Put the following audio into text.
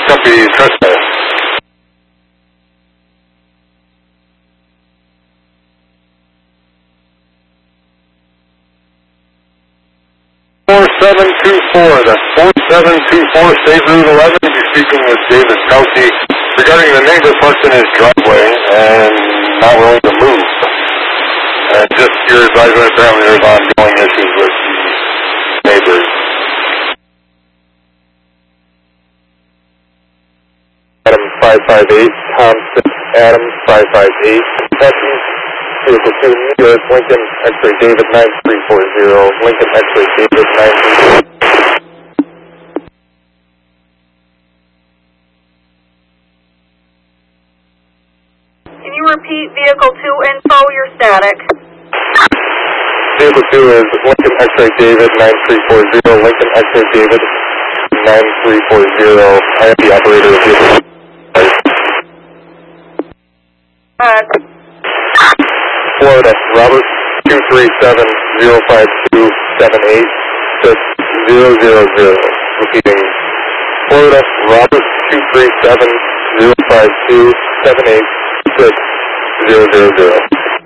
Copy, trespass. 4724, that's 4724, State Route 11. You're speaking with David Kelsey regarding the neighbor parked in his driveway and not willing to move. And just your advisement, apparently there's ongoing issues with the neighbors. Adam 558, Tom 6, Adam 558, Kentucky, vehicle 2, New York, Lincoln, X-ray David 9340, Lincoln X-ray David 9340. Can you repeat vehicle 2 info, your static? Vehicle 2 is Lincoln X-ray David 9340, Lincoln X-ray David 9340. I am the operator of vehicle 2. Florida, Robert 237-052-786-000. Repeating, Florida, Robert 237-052-786-000.